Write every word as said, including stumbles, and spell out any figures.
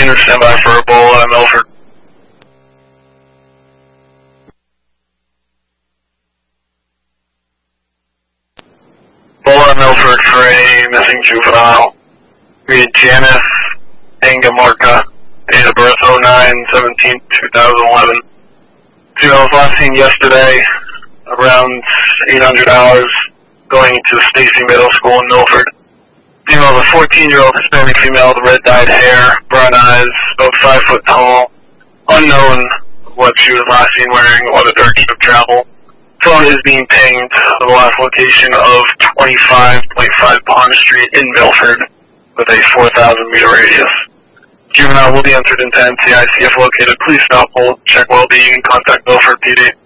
Unit standby for Ebola in Milford. Ebola in Milford for a missing juvenile. Read Janice Angamarka, date of birth oh nine seventeen two thousand eleven. Juvenile was last seen yesterday around eight hundred hours going to Stacy Middle School in Milford. Female was a fourteen-year-old Hispanic female with red-dyed hair, brown eyes, about five foot tall. Unknown what she was last seen wearing or the direction of travel. Phone is being pinged to the last location of twenty-five point five Pond Street in Milford with a four thousand meter radius. Juvenile will be entered into N C I C if located. Please stop, hold, check well-being, and contact Milford P D.